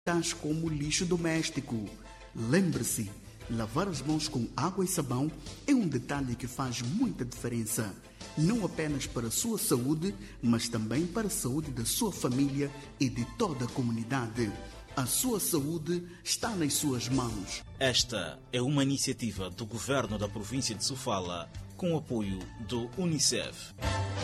tais como lixo doméstico. Lembre-se, lavar as mãos com água e sabão é um detalhe que faz muita diferença, não apenas para a sua saúde, mas também para a saúde da sua família e de toda a comunidade. A sua saúde está nas suas mãos. Esta é uma iniciativa do Governo da província de Sofala, com o apoio do UNICEF.